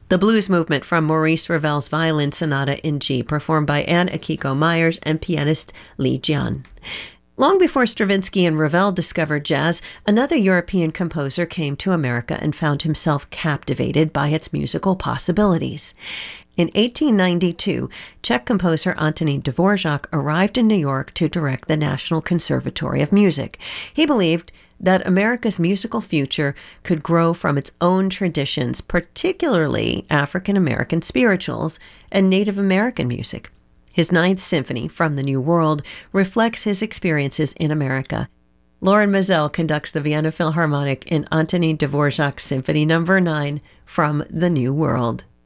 The blues movement from Maurice Ravel's Violin Sonata in G, performed by Anne Akiko Myers and pianist Li Jian. Long before Stravinsky and Ravel discovered jazz, another European composer came to America and found himself captivated by its musical possibilities. In 1892, Czech composer Antonín Dvorak arrived in New York to direct the National Conservatory of Music. He believed that America's musical future could grow from its own traditions, particularly African American spirituals and Native American music. His Ninth Symphony, From the New World, reflects his experiences in America. Lauren Mazel conducts the Vienna Philharmonic in Antonín Dvorak's Symphony No. 9, From the New World.